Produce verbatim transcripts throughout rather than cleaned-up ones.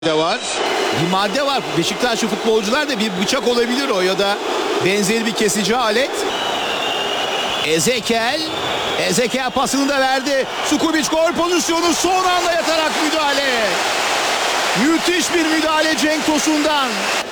de var. Bir madde var. Beşiktaşlı futbolcular da bir bıçak olabilir o ya da benzeri bir kesici alet. Ezekiel. Ezekiel pasını da verdi. Sukubic gol pozisyonu, son anda yatarak müdahale. Müthiş bir müdahale Cenk Tosun'dan.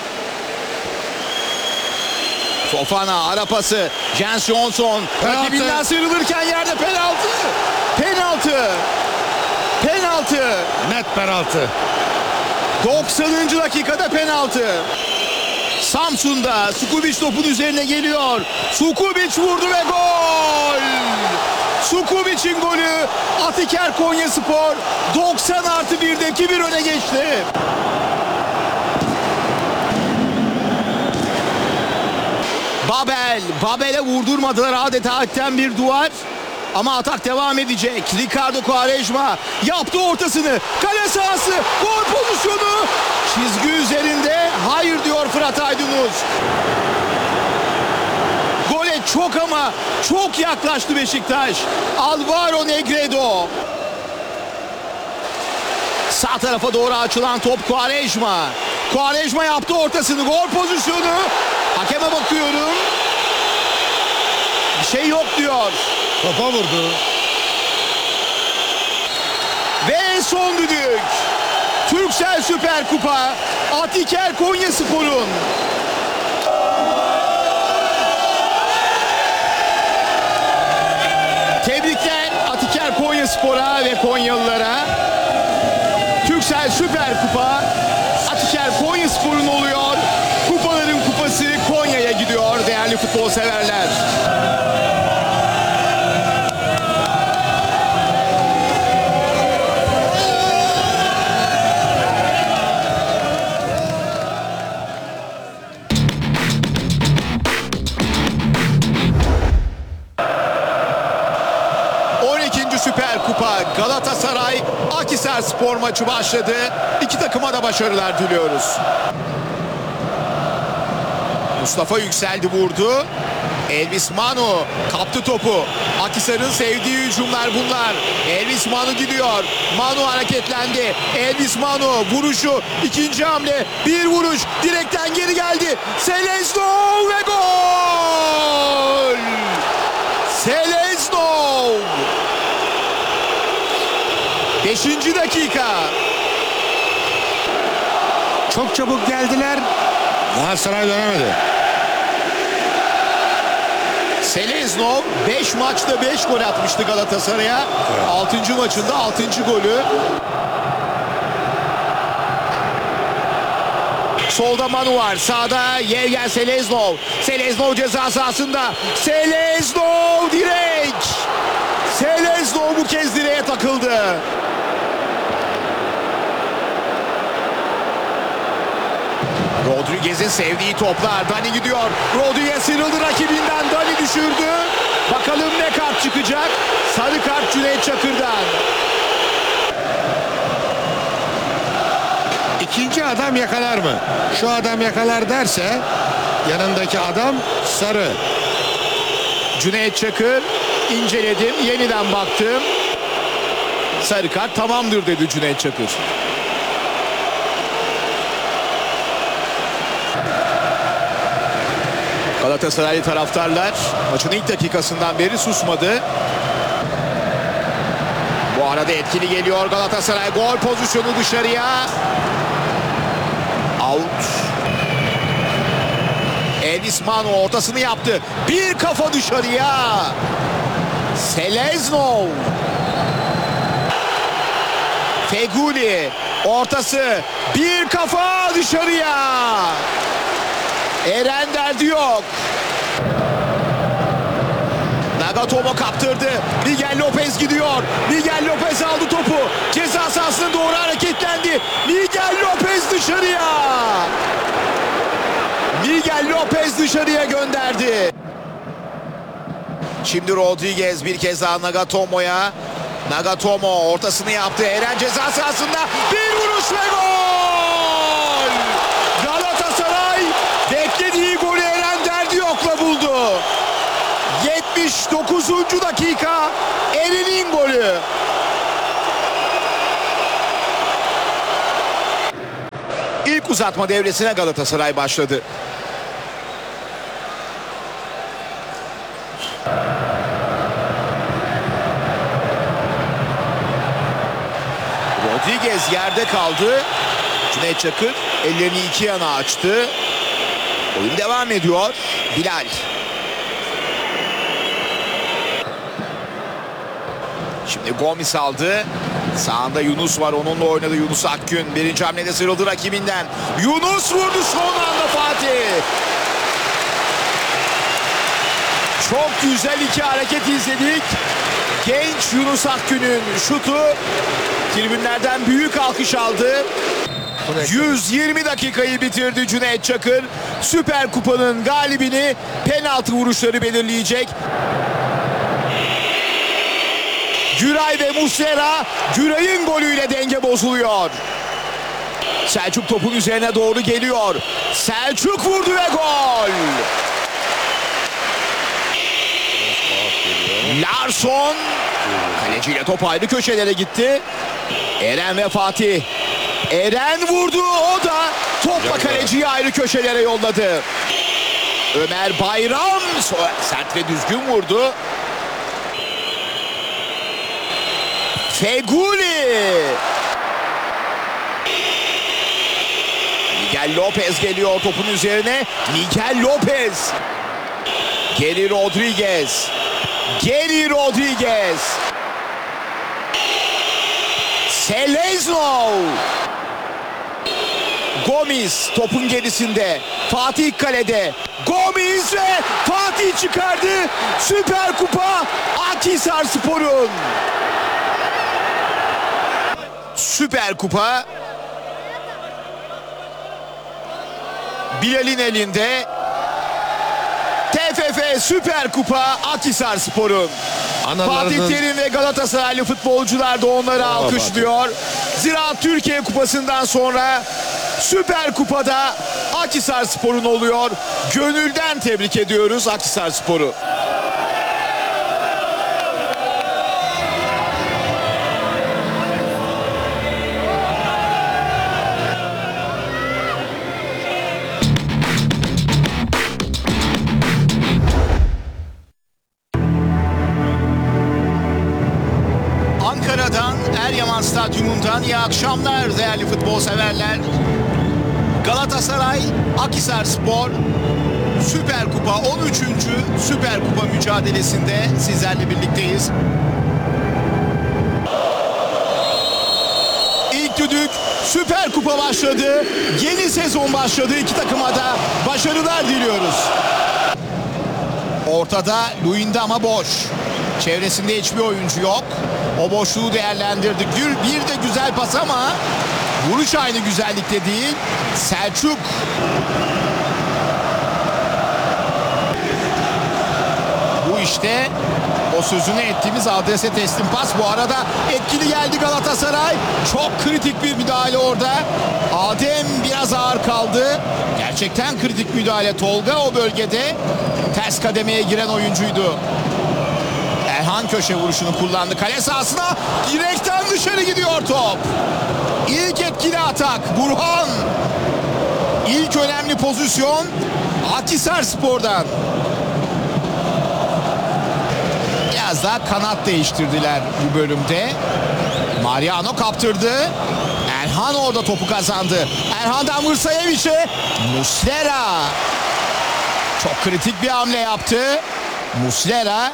Fofana ara pası. Jens Johnson rakibinden sıyrılırken yerde penaltı. Penaltı. Penaltı. Net penaltı. doksanıncı dakikada penaltı. Samsun'da Sukubic topun üzerine geliyor. Sukubic vurdu ve gol. Sukubic'in golü. Atiker Konyaspor doksan artı birde iki bir öne geçti. Babel. Babel'e vurdurmadılar, adeta hatten bir duvar. Ama atak devam edecek. Ricardo Quaresma yaptı ortasını. Kale sahası. Gol pozisyonu. Çizgi üzerinde. Hayır diyor Fırat Aydınus. Gole çok ama çok yaklaştı Beşiktaş. Alvaro Negredo. Sağ tarafa doğru açılan top Quaresma. Quaresma yaptı ortasını. Gol pozisyonu. Hakeme bakıyorum. Bir şey yok diyor. Topa vurdu. Ve son düdük. Türksel Süper Kupa. Atiker Konyaspor'un. Tebrikler Atiker Konyaspor'a ve Konyalılara. Türksel Süper Kupa Atiker Konyaspor'un oluyor. Kupaların kupası Konya'ya gidiyor değerli futbol severler. on ikinci Süper Kupa Galatasaray Akhisarspor maçı başladı. İki takıma da başarılar diliyoruz. Mustafa yükseldi, vurdu. Elvis Manu kaptı topu. Akhisar'ın sevdiği hücumlar bunlar. Elvis Manu gidiyor. Manu hareketlendi. Elvis Manu vuruşu. İkinci hamle. Bir vuruş. Direkten geri geldi. Seleznov ve gol! Seleznov! Beşinci dakika. Çok çabuk geldiler. Galatasaray dönemedi. Seleznov beş maçta beş gol atmıştı Galatasaray'a. Evet. altıncı maçında altıncı golü. Solda Manu var. Sağda Yevgen Seleznov. Seleznov ceza sahasında. Seleznov direk. Seleznov bu kez direğe takıldı. Rodriguez'in sevdiği toplar. Dani gidiyor. Rodriguez sıyrıldı rakibinden. Dani düşürdü. Bakalım ne kart çıkacak. Sarı kart Cüneyt Çakır'dan. İkinci adam yakalar mı? Şu adam yakalar derse yanındaki adam sarı. Cüneyt Çakır, inceledim. Yeniden baktım. Sarı kart tamamdır dedi Cüneyt Çakır. Galatasaraylı taraftarlar maçın ilk dakikasından beri susmadı. Bu arada etkili geliyor Galatasaray. Gol pozisyonu dışarıya. Out. Elvis Manu ortasını yaptı. Bir kafa dışarıya. Seleznov. Feguli ortası. Bir kafa dışarıya. Eren derdi yok. Nagatomo kaptırdı. Miguel Lopez gidiyor. Miguel Lopez aldı topu. Ceza sahasına doğru hareketlendi. Miguel Lopez dışarıya. Miguel Lopez dışarıya gönderdi. Şimdi Rodriguez bir kez daha Nagatomo'ya. Nagatomo ortasını yaptı. Eren ceza sahasında bir vuruş ve gol! Galatasaray beklediği golü Eren derdi yokla buldu. yetmiş dokuzuncu dakika Eren'in golü. Uzatma devresine Galatasaray başladı. Rodriguez yerde kaldı. Cüneyt Çakır ellerini iki yana açtı. Oyun devam ediyor. Bilal. Şimdi Gomis aldı. Sağında Yunus var. Onunla oynadı Yunus Akgün. Birinci hamlede sıyrıldı rakibinden. Yunus vurdu son anda Fatih. Çok güzel iki hareket izledik. Genç Yunus Akgün'ün şutu tribünlerden büyük alkış aldı. yüz yirmi dakikayı bitirdi Cüneyt Çakır. Süper Kupa'nın galibini penaltı vuruşları belirleyecek. Güray ve Muslera, Güray'ın golüyle denge bozuluyor. Selçuk topun üzerine doğru geliyor. Selçuk vurdu ve gol. Larsson kaleciyle top ayrı köşelere gitti. Eren ve Fatih. Eren vurdu, o da topla kaleciyi ayrı köşelere yolladı. Ömer Bayram sert ve düzgün vurdu. Feguli. Miguel Lopez geliyor topun üzerine. Miguel Lopez. Geri Rodriguez. Geri Rodriguez. Selezno. Gomis topun gerisinde. Fatih kalede. Gomis ve Fatih çıkardı. Süper Kupa Akhisarspor'un. Süper Kupa Bilal'in elinde. T F F Süper Kupa Akhisarspor'un. Fatih Terim ve Galatasaraylı futbolcular da onları alkışlıyor. Ziraat Türkiye Kupası'ndan sonra Süper Kupa'da Akhisarspor'un oluyor. Gönülden tebrik ediyoruz Akhisarspor'u. Ankara'dan, Eryaman Stadyumundan iyi akşamlar değerli futbol severler. Galatasaray, Akhisarspor Süper Kupa on üçüncü Süper Kupa mücadelesinde sizlerle birlikteyiz. İlk düdük, Süper Kupa başladı. Yeni sezon başladı. İki takıma da başarılar diliyoruz. Ortada Luyendama boş. Çevresinde hiçbir oyuncu yok. O boşluğu değerlendirdi. Bir de güzel pas ama vuruş aynı güzellikte değil. Selçuk. Bu işte o sözünü ettiğimiz adrese teslim pas. Bu arada etkili geldi Galatasaray. Çok kritik bir müdahale orada. Adem biraz ağır kaldı. Gerçekten kritik müdahale. Tolga o bölgede ters kademeye giren oyuncuydu. Erhan köşe vuruşunu kullandı. Kale sahasına direkten dışarı gidiyor top. İlk etkili atak Burhan. İlk önemli pozisyon Akhisarspor'dan. Biraz daha kanat değiştirdiler bu bölümde. Mariano kaptırdı. Erhan orada topu kazandı. Erhan'dan Mırsayevic'e Muslera. Çok kritik bir hamle yaptı. Muslera.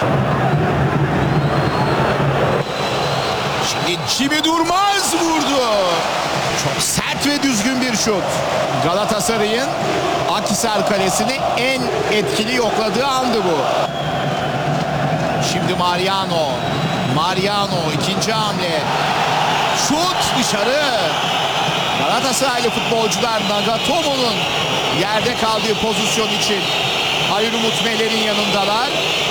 Şimdi Jimmy Durmaz vurdu. Çok sert ve düzgün bir şut. Galatasaray'ın Akhisar kalesini en etkili yokladığı andı bu. Şimdi Mariano. Mariano ikinci hamle. Şut dışarı. Galatasaraylı futbolcular Nagatomo'nun yerde kaldığı pozisyon için Hayır Umut Meler'in yanındalar.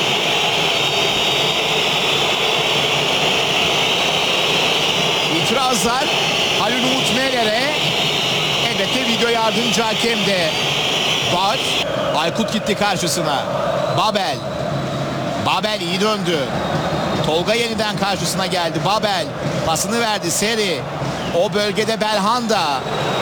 İtirazlar Halil Umut Meler'e. Elbette video yardımcı hakem de var. Aykut gitti karşısına. Babel. Babel iyi döndü. Tolga yeniden karşısına geldi. Babel pasını verdi. Seri. O bölgede Belhanda.